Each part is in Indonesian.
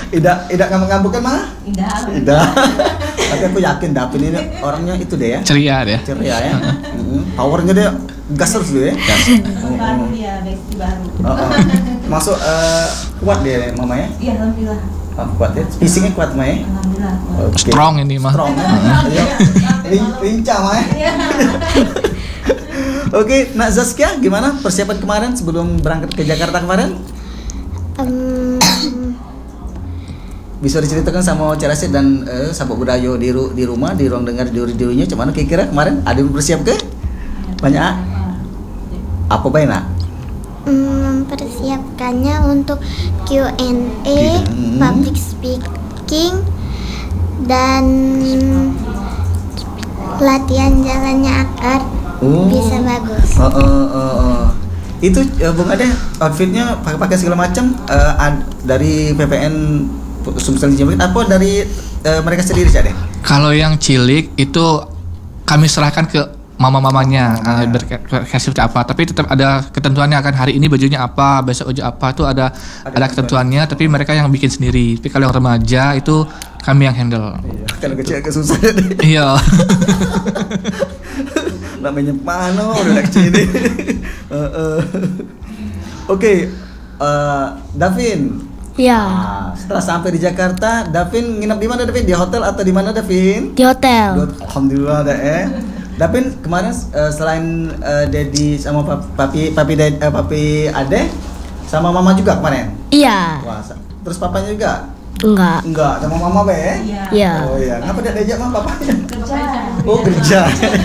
Tidak ngambek kan mah? Tidak. Tapi aku yakin Davin ini orangnya itu deh ya. Ceria deh. Ceria ya. Powernya dia gas terus dia. Baru dia, besti baru. Masuk kuat dia mama ya? Iya, alhamdulillah. Kuat ya. Fisiknya kuat mah ya? Alhamdulillah. Okay. Strong ini mah. Strong ya. Lincah mah ya. Oke, Nak Zaskia gimana persiapan kemarin sebelum berangkat ke Jakarta kemarin? Bisa diceritakan sama Cak Rasid dan sahabat budaya di rumah, di ruang dengar di cuman kira-kira kemarin ada yang bersiap ke? Banyak apa baik nak? Mempersiapkannya untuk Q&A, public speaking, dan latihan jalannya akar bisa bagus. Itu Bung Ade outfitnya pakai segala macam dari PPN Sumsel Jambi apa dari mereka sendiri Cak deh? Kalau yang cilik itu kami serahkan ke mama-mamanya berkasih apa, tapi tetap ada ketentuannya kan, hari ini bajunya apa, besok baju apa, itu ada ketentuannya, tapi mereka yang bikin sendiri. Tapi kalau yang remaja itu kami yang handle. Kalau kecil agak susah deh. Iya. Namanya Pano udah kecil ini. Oke, Davin. Ya. Setelah sampai di Jakarta, Davin nginap di mana Davin? Di hotel atau di mana Davin? Di hotel. Alhamdulillah dah Davin kemarin selain Dedi sama papi Ade sama mama juga kemarin? Iya. Wah, terus papanya juga? Enggak, sama mama be? Iya. Oh iya, kenapa tidak diajak mama papanya? Kerja. Oh kerja.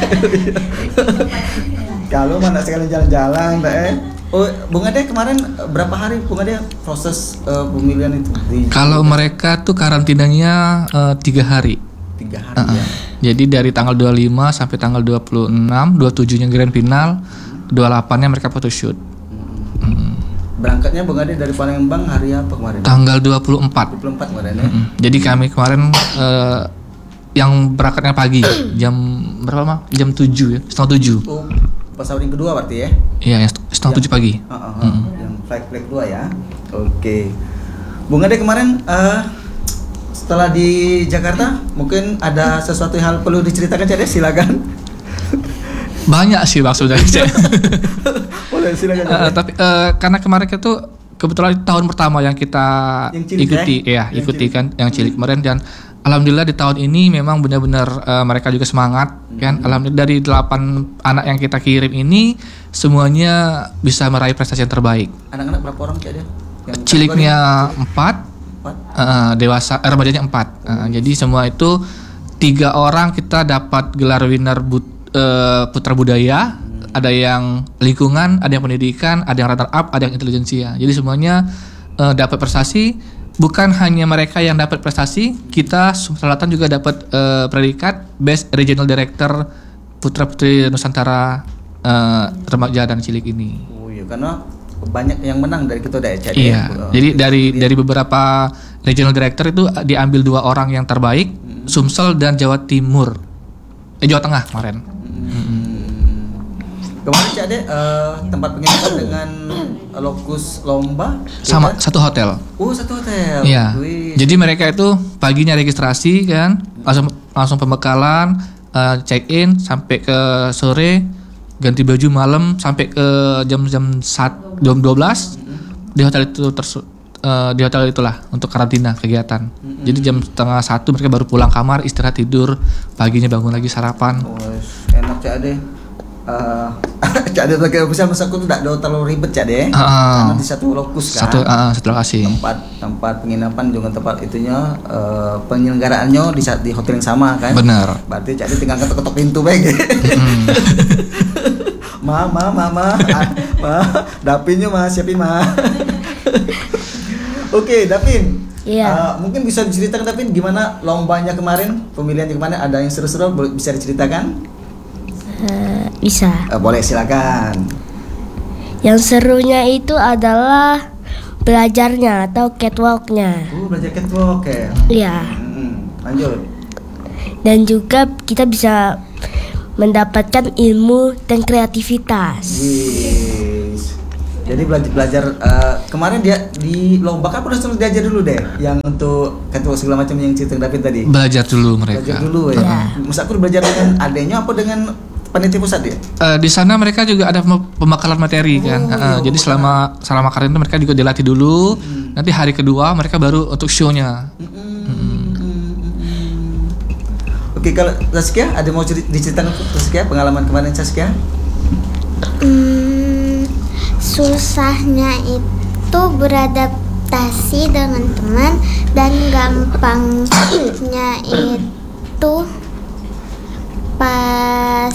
Kalau mana sekali jalan-jalan deh. Oh, Bung Ade kemarin berapa hari Bung Ade proses pemilihan itu? Kalau mereka tuh karantinanya 3 hari. 3 hari ya. Jadi dari tanggal 25 sampai tanggal 26, 27-nya grand final, 28-nya mereka photoshoot. Berangkatnya Bung Ade dari Palembang hari apa kemarin? Tanggal 24. 24 kemarin ya. Jadi kami kemarin yang berangkatnya pagi, jam berapa mah? Jam 7 ya, setengah 7. Oh, pesawat yang kedua berarti ya? Iya, setengah 7 pagi. Yang flight 2 ya. Oke. Bung Ade kemarin setelah di Jakarta mungkin ada sesuatu hal perlu diceritakan Cak, silakan. Banyak sih Bang sebenarnya. Boleh silakan. Tapi karena kemarin itu kebetulan tahun pertama yang kita ikuti, ikuti kan yang cilik kemarin, dan alhamdulillah di tahun ini memang benar-benar mereka juga semangat kan. Alhamdulillah dari 8 anak yang kita kirim ini semuanya bisa meraih prestasi yang terbaik. Anak-anak berapa orang Cak dia? Ciliknya 4, dewasa remajanya 4. Jadi semua itu 3 orang kita dapat gelar winner Putra Budaya. Ada yang lingkungan, ada yang pendidikan, ada yang runner up, ada yang intelijensia. Jadi semuanya dapat prestasi. Bukan hanya mereka yang dapat prestasi, kita Selatan juga dapat predikat Best Regional Director Putra Putri Nusantara remaja dan cilik ini. Oh iya, karena banyak yang menang dari kita daerah. Iya. Jadi dari beberapa regional director itu diambil 2 orang yang terbaik, Sumsel dan Jawa Timur. Jawa Tengah kemarin. Kemarin Cak Ade tempat penginapan dengan lokus lomba sama satu hotel. Oh, satu hotel. Iya. Jadi mereka itu paginya registrasi kan, langsung pembekalan, check in sampai ke sore, ganti baju malam sampai ke jam 12 di hotel itu di hotel itulah untuk karantina kegiatan. Jadi jam 12:30 mereka baru pulang kamar, istirahat, tidur, paginya bangun lagi sarapan. Oh, enak Cak Ade. Cak Ade pakai bisa masaku tuh tidak terlalu ribet Cak Ade. Karena di satu lokus kan. Satu lokasi. Tempat penginapan juga tempat itunya penyelenggaraannya di hotel yang sama kan. Benar. Berarti Cak Ade tinggal ketok-ketok pintu baik. Mama, Davinnya siapin Oke, Davin. Iya. Mungkin bisa diceritakan Davin gimana lombanya kemarin, pemilihannya kemarin, ada yang seru-seru bisa diceritakan? Bisa. Boleh silakan. Yang serunya itu adalah belajarnya atau catwalknya. Belajar catwalk ya. Iya. Lanjut. Dan juga kita bisa mendapatkan ilmu dan kreativitas. Yes. Jadi belajar kemarin dia di lomba kan udah suruh diajar dulu deh, yang untuk catwalk segala macam yang cerita David tadi. Belajar dulu mereka. Belajar dulu ya. Iya. Masa aku belajar dengan adanya apa dengan panitia pusat ya? Di sana mereka juga ada pembekalan materi kan. Jadi selama karir itu mereka juga dilatih dulu. Nanti hari kedua mereka baru untuk show-nya. Oke, kalau Saskia ada mau diceritakan Saskia pengalaman kemarin Saskia? Susahnya itu beradaptasi dengan teman, dan gampangnya itu pas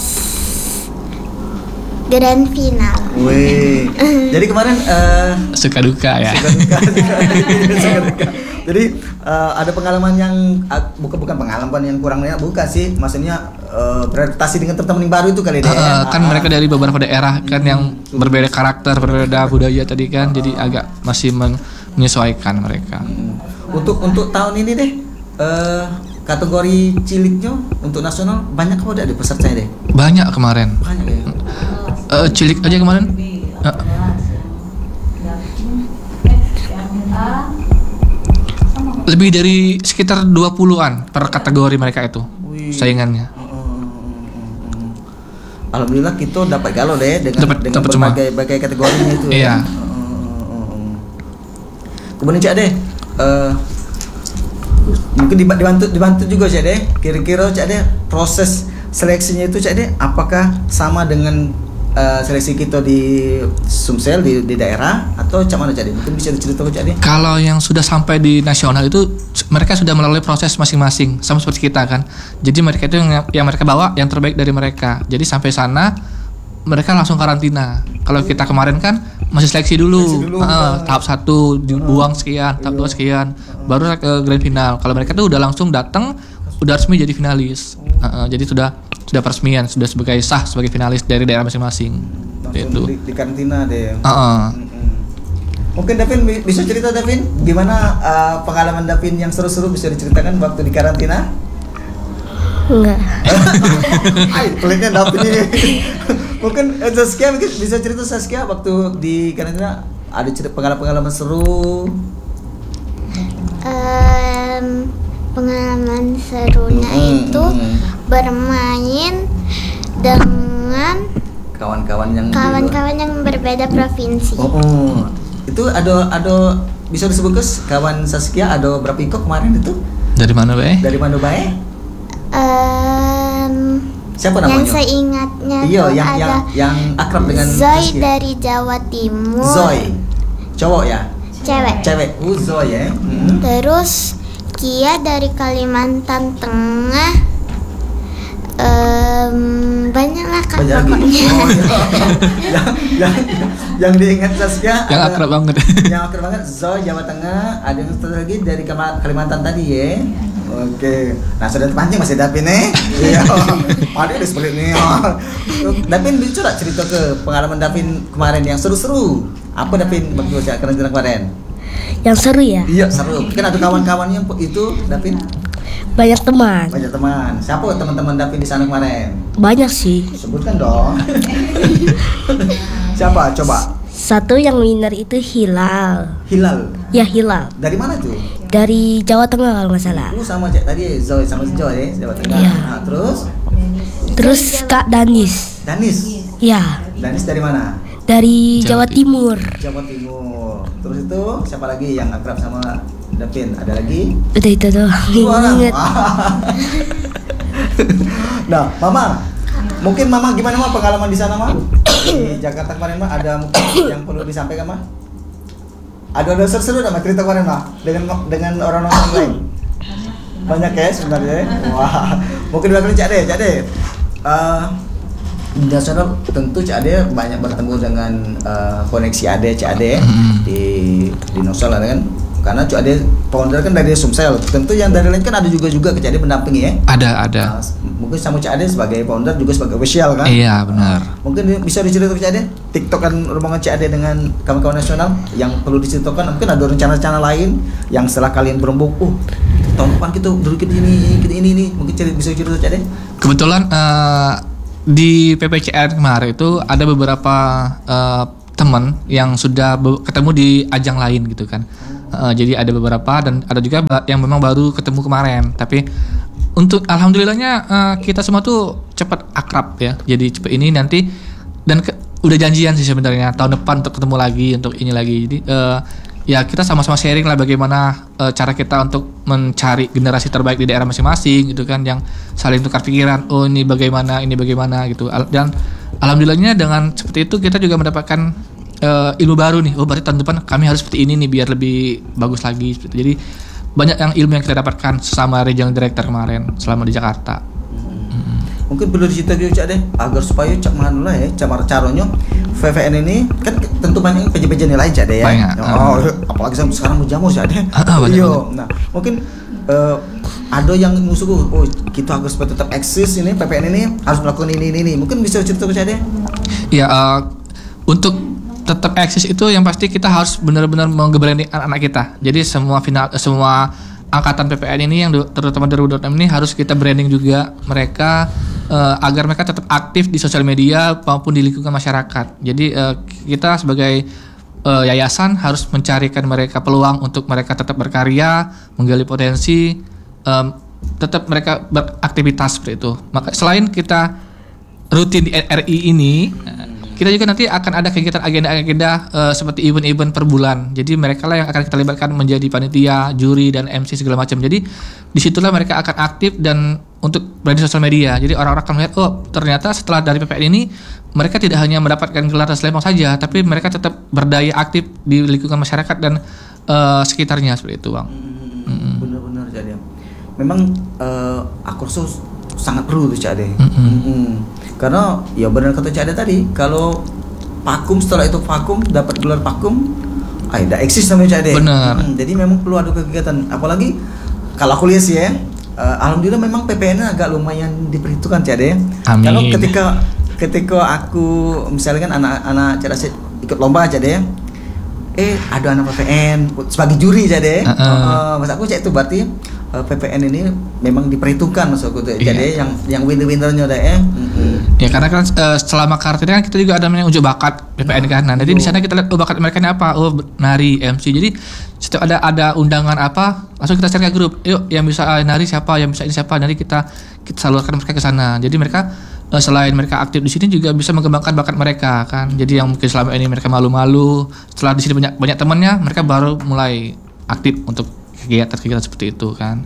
grand final. Wih. Jadi kemarin Suka duka ya. suka duka. Jadi ada pengalaman yang bukan pengalaman yang kurang enak, bukan sih, maksudnya beradaptasi dengan teman-teman yang baru itu kali deh. Kan mereka dari beberapa daerah kan yang berbeda karakter, berbeda budaya tadi kan, jadi agak masih menyesuaikan mereka. Untuk tahun ini deh kategori ciliknya untuk nasional banyak apa ada pesertanya deh? Banyak kemarin. Banyak ya. Cilik aja kemarin. Lebih dari sekitar 20-an per kategori mereka itu saingannya. Alhamdulillah kita dapat galau deh dengan Dapat semua. berbagai kategorinya itu. Iya. Kemudian Cak deh, mungkin dibantu juga Cak deh. Kira-kira Cak deh proses seleksinya itu Cak deh, apakah sama dengan seleksi kita di Sumsel di daerah atau Cak mana Cak deh? Mungkin bisa diceritakan Cak deh. Kalau yang sudah sampai di nasional itu mereka sudah melalui proses masing-masing sama seperti kita kan. Jadi mereka itu yang mereka bawa yang terbaik dari mereka. Jadi sampai sana mereka langsung karantina. Kalau kita kemarin kan masih seleksi dulu. Tahap 1 dibuang sekian, tahap 2 sekian, baru ke grand final. Kalau mereka tuh udah langsung datang, udah resmi jadi finalis. Jadi sudah peresmian, sudah sah sebagai finalis dari daerah masing-masing. Langsung di karantina deh. Mungkin Davin bisa cerita Davin gimana pengalaman Davin yang seru-seru bisa diceritakan waktu di karantina? Enggak. Peliknya Davin ini. Mungkin Saskia bisa cerita Saskia waktu di karantina ada cerita pengalaman seru. Pengalaman serunya itu bermain dengan kawan-kawan yang berbeda provinsi. Itu ada bisa disebut kawan Saskia ada berapa ikut kemarin itu? Dari mana Bae? Dari mana Bae? Siapa namanya? Yang seingatnya Iya, tuh yang akrab dengan Zoy Saskia. dari Jawa Timur. Zoy. Cowok ya? Cewek. Zoy ya. Terus Kia dari Kalimantan Tengah. Banyaklah kan pokoknya. Yang diingat Saskia Yang akrab banget. Yang akrab banget Zoy Jawa Tengah, ada yang satu lagi dari Kalimantan tadi ya. Oke. Nah, sudah terpancing masih Davin nih. Iya. Ada di sebelah nih. Davin bisa tak cerita ke pengalaman Davin kemarin yang seru-seru. Apa Davin waktu karantina kemarin? Yang seru ya? Iya, seru. Kan ada kawan-kawannya itu Davin. Banyak teman. Banyak teman. Siapa teman-teman Davin di sana kemarin? Banyak sih. Sebutkan dong. Siapa? Coba. Satu yang winner itu Hilal. Hilal. Ya, Hilal. Dari mana tuh? Dari Jawa Tengah kalau nggak salah. Sama Cak tadi Zoy sama Joy ya, Jawa Tengah. Iya. Nah, Terus Kak Danis. Danis. Ya, Danis dari mana? dari Jawa Timur. Jawa Timur. Terus itu siapa lagi yang akrab sama Davin? Ada lagi? Udah itu doang. Dua orang. Ingat. Nah, Mama, mungkin Mama gimana Mama pengalaman di sana Mama? Di Jakarta kemarin Mama ada mungkin yang perlu disampaikan Mama? Ada seru-seru sama cerita kemarin Mama dengan orang-orang lain. Banyak ya sebenarnya. Wah, mungkin bakal Cak deh. Di nasional tentu Cak Ade banyak bertemu dengan koneksi Ade Cak Ade di nasional kan, karena Cak Ade founder kan dari Sumsel, tentu yang dari lain kan ada juga ke Cak Ade pendampingi ya. Ada. Mungkin sama Cak Ade sebagai founder juga sebagai official kan. Iya benar. Mungkin bisa diceritakan Cak Ade TikTok kan rombongan Cak Ade dengan kawan-kawan nasional yang perlu diceritakan. Mungkin ada rencana-rencana lain yang setelah kalian berembuk, tahun depan kita duduk ini mungkin bisa cerita Cak Ade. Kebetulan di PPCR kemarin itu ada beberapa teman yang sudah ketemu di ajang lain gitu kan. Jadi ada beberapa dan ada juga yang memang baru ketemu kemarin. Tapi untuk alhamdulillahnya kita semua tuh cepat akrab ya. Jadi cepat ini nanti dan udah janjian sih sebenarnya tahun depan untuk ketemu lagi untuk ini lagi. Jadi ya kita sama-sama sharing lah bagaimana cara kita untuk mencari generasi terbaik di daerah masing-masing gitu kan, yang saling tukar pikiran, oh ini bagaimana gitu. Dan alhamdulillahnya dengan seperti itu kita juga mendapatkan ilmu baru nih. Oh berarti tahun depan kami harus seperti ini nih biar lebih bagus lagi seperti itu. Jadi banyak yang ilmu yang kita dapatkan sesama regional director kemarin selama di Jakarta. Mungkin perlu dicerita juga Cak deh, agar supaya Cak mana lah ya, cara caranya VVN ini kan tentu banyak peja-peja nilai Cak deh ya. Banyak. Apalagi sekarang mau jamu Cak deh. Banyak. Nah, mungkin ada yang musuh, oh kita harus supaya tetap eksis ini PPN ini harus melakukan ini. Mungkin bisa cerita ke Cak deh. Ya, untuk tetap eksis itu yang pasti kita harus benar-benar menggebranding anak-anak kita. Jadi semua angkatan PPN ini yang terutama 2026 ini harus kita branding juga mereka agar mereka tetap aktif di sosial media maupun di lingkungan masyarakat. Jadi kita sebagai yayasan harus mencarikan mereka peluang untuk mereka tetap berkarya, menggali potensi, tetap mereka beraktivitas seperti itu. Maka selain kita rutin di RI ini, kita juga nanti akan ada kegiatan agenda-agenda seperti event-event per bulan. Jadi mereka lah yang akan kita libatkan menjadi panitia, juri dan MC segala macam. Jadi disitulah mereka akan aktif dan untuk berada di sosial media. Jadi orang-orang akan melihat, oh ternyata setelah dari PPN ini mereka tidak hanya mendapatkan gelar selempang saja, tapi mereka tetap berdaya aktif di lingkungan masyarakat dan sekitarnya seperti itu, Bang. Benar-benar jadi. Memang aku rasa sangat perlu tuh Cak deh. Karena ya benar kata Cak Ade tadi, kalau vakum setelah itu vakum dapat gelar vakum, udah eksis namanya Cak Ade. Benar. Jadi memang perlu ada kegiatan. Apalagi kalau aku lihat sih ya, alhamdulillah memang PPN agak lumayan diperhitungkan Cak Ade. Amin. Kalau ketika aku misalnya kan anak-anak Cak Ade ikut lomba Cak Ade, ada anak PPN sebagai juri Cak Ade. Maksud aku Cak itu berarti PPN ini memang diperhitungkan maksudku tuh. Jadi yang winner-winnernya ya. Ya karena kan selama karantina kan kita juga ada namanya uji bakat PPN kan. Nah, jadi di sana kita lihat bakat mereka ini apa? Oh, nari, MC. Jadi setiap ada undangan apa, langsung kita share ke grup. Yuk, yang bisa nari siapa, yang bisa ini siapa. Nanti kita salurkan mereka ke sana. Jadi mereka selain mereka aktif di sini juga bisa mengembangkan bakat mereka kan. Jadi yang mungkin selama ini mereka malu-malu, setelah di sini banyak temannya, mereka baru mulai aktif untuk kegiatan seperti itu kan.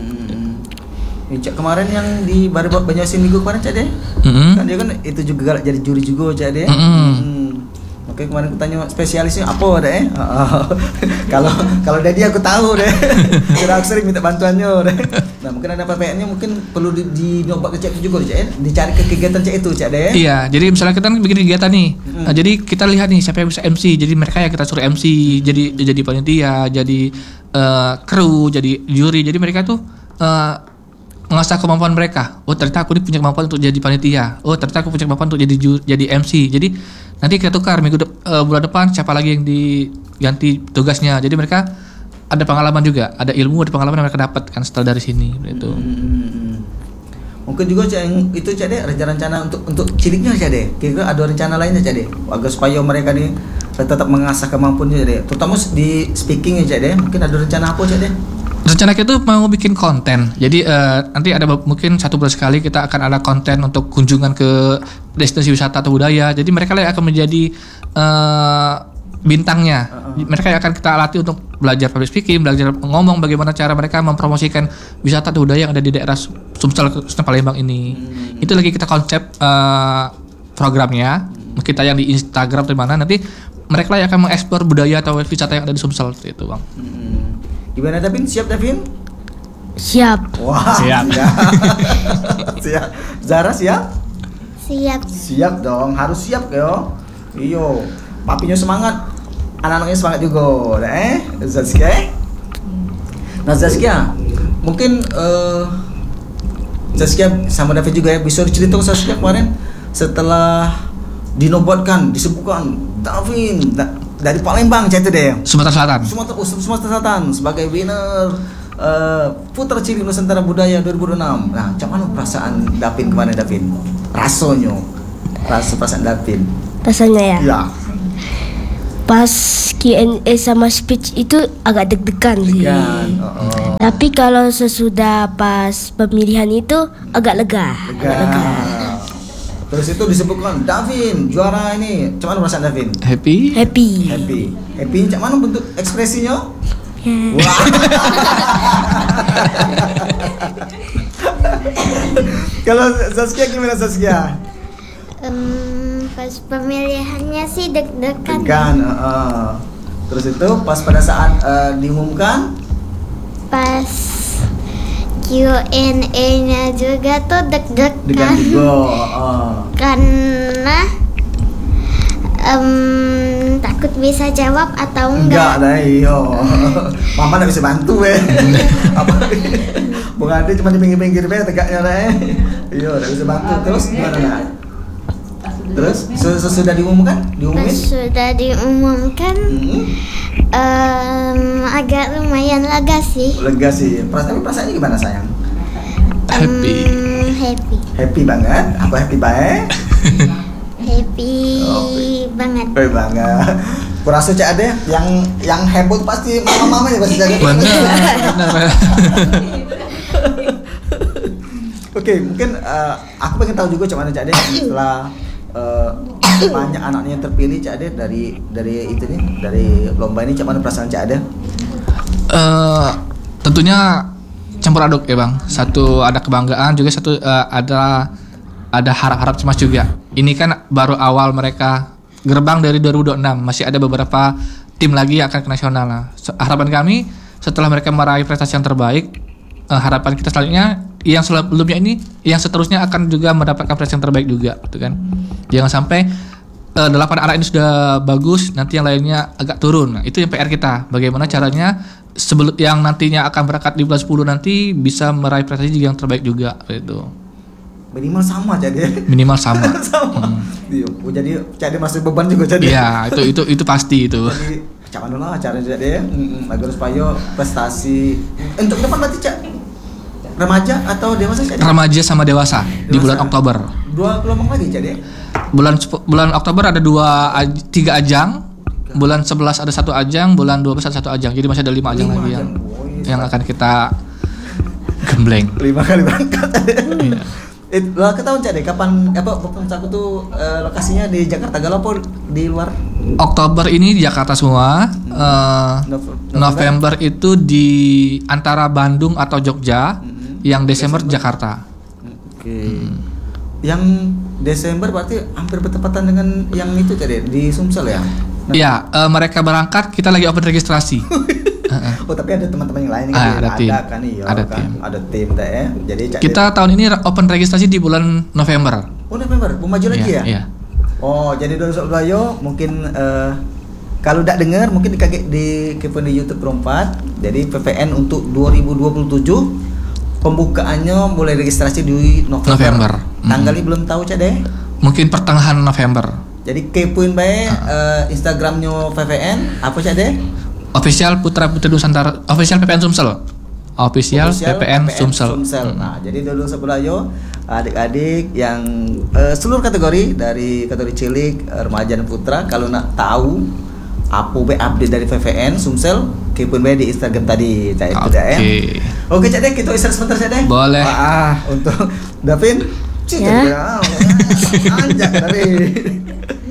Cak kemarin yang di Barebot Banyuasin minggu kemarin Cak deh, kan dia kan itu juga jadi juri juga Cak deh. Oke, kemarin aku tanya spesialisnya apa deh. Kalau Dedi aku tahu deh. Sudah aku sering minta bantuannya deh. Nah mungkin ada PPN-nya mungkin perlu dinyoba ke Cak juga Cak, dicari ke kegiatan Cak itu Cak deh. Iya, jadi misalnya kita bikin kegiatan nih. Nah, jadi kita lihat nih siapa yang bisa MC. Jadi mereka ya kita suruh MC, jadi panitia, jadi kru, jadi juri. Jadi mereka tuh mengasah kemampuan mereka. Oh ternyata aku ini punya kemampuan untuk jadi panitia. Oh ternyata aku punya kemampuan untuk jadi MC. Jadi nanti kita tukar bulan depan siapa lagi yang diganti tugasnya. Jadi mereka ada pengalaman juga, ada ilmu, ada pengalaman yang mereka dapatkan setelah dari sini. Itu. Mungkin juga itu Cak deh rencana untuk ciliknya Cak deh. Kira-kira ada rencana lainnya Cak deh, agar supaya mereka nih tetap mengasah kemampuannya Cak deh. Terutama di speaking ya Cak deh. Mungkin ada rencana apa Cak deh? Rencana kita tuh mau bikin konten. Jadi nanti ada mungkin 1 bulan sekali kita akan ada konten untuk kunjungan ke destinasi wisata atau budaya. Jadi mereka lah yang akan menjadi bintangnya. Mereka yang akan kita latih untuk belajar public speaking, belajar ngomong, bagaimana cara mereka mempromosikan wisata atau budaya yang ada di daerah Sumsel Palembang ini. Itu lagi kita konsep programnya. Kita yang di Instagram atau mana nanti mereka lah yang akan mengeksplor budaya atau wisata yang ada di Sumsel itu, Bang. Gimana Davin? Siap Davin? Siap. Wah, siap. Siap. Zara siap? Siap Dong, harus siap yo. Iyo, papinya semangat, anak-anaknya semangat juga. Zaskia? Nah Zaskia, mungkin Zaskia sama Davin juga ya, bisa diceritakan Zaskia kemarin setelah dinobatkan, disebutkan Davin dari Palembang Cak itu deh. Sumatera Selatan sebagai winner Putra Cilik Nusantara Budaya 2026. Nah, macam mana perasaan Davin kemarin Davin? Rasanya, perasaan Davin. Rasanya ya. Ya. Pas Q&A sama speech itu agak deg-degan sih. Kan. Tapi kalau sesudah pas pemilihan itu agak lega. Terus itu disebutkan Davin juara ini. Cak mana perasaan Davin? Happy? Happy. Happy cak mana bentuk ekspresinya? Wah. Kalau Saskia gimana Saskia? Pas pemilihannya sih deg-degan. Terus itu pas pada saat diumumkan, Pas Q&A-nya juga tuh deg-degan. Karena takut bisa jawab atau enggak. dah iyo. Mama nggak bisa bantu apa? Bukan ada cuma di pinggir-pinggir tegaknya dah iyo nggak bisa bantu. Terus gimana nak? Terus sudah diumumkan? Pas sudah diumumkan, agak lumayan lega sih. Perasaannya gimana sayang? Happy. Happy banget. Aku happy banget. banget. Happy banget. Kurasa cak ada yang heboh pasti mama-mama ya pasti jaga. Benar. Oke, mungkin aku pengen tahu juga cak mana cak ada setelah banyak anaknya yang terpilih cak ada dari lomba ini cak mana perasaan cak ada? Tentunya campur aduk ya bang. Satu ada kebanggaan juga, satu ada harap-harap cemas juga. Ini kan baru awal mereka gerbang dari 2026, masih ada beberapa tim lagi yang akan ke nasional. Harapan kami setelah mereka meraih prestasi yang terbaik, harapan kita selanjutnya yang sebelumnya ini, yang seterusnya akan juga mendapatkan prestasi yang terbaik juga, gitu kan. Jangan sampai 8 anak ini sudah bagus, nanti yang lainnya agak turun. Nah, itu yang PR kita. Bagaimana caranya sebelum yang nantinya akan berangkat di bulan 10 nanti bisa meraih prestasi juga yang terbaik juga, gitu. Minimal sama jadi. Sama. Jadi jadi masih beban juga jadi. Iya, itu pasti itu. Jadi cak mana lah caranya jadi agar supaya prestasi untuk depan berarti cak remaja atau dewasa cak? Remaja sama dewasa di bulan Oktober. 2 gelombang lagi jadi. Bulan Oktober ada 3 ajang. Bulan 11 ada 1 ajang, bulan 12 ada 1 ajang. Jadi masih ada 5 ajang lagi yang akan kita gembleng. 5 kali berangkat. Lah ketahuan cak deh kapan aku tuh lokasinya di Jakarta Galapo di luar. Oktober ini di Jakarta semua. November itu di antara Bandung atau Jogja. Yang Desember Jakarta. Oke. Yang Desember berarti hampir bertepatan dengan yang itu tadi di Sumsel ya? Iya, mereka berangkat, kita lagi open registrasi. Oh tapi ada teman-teman yang lain ada tim. Kan iya ada tim teh ya. Jadi kita tahun ini open registrasi di bulan November. Oh November, mau maju lagi ya? Iya. Oh jadi dari Surabaya mungkin kalau tidak dengar mungkin di kepoin di YouTube Pro 4. Jadi PPN untuk 2027 pembukaannya mulai registrasi di November. Tanggalnya belum tahu cak deh. Mungkin pertengahan November. Jadi kepoin bae Instagramnya PPN apa cak deh? Official Putra Putri Nusantara, official PPN Sumsel. Official PPN Sumsel. Nah, jadi dulu sebelayo adik-adik yang seluruh kategori dari kategori cilik, remaja dan putra kalau nak tahu apa update dari PPN Sumsel, kepoin bae di Instagram tadi. Oke, Cak Dek, kita istirahat sebentar Cak Dek. Boleh. Untuk Davin, ya. anjak tadi.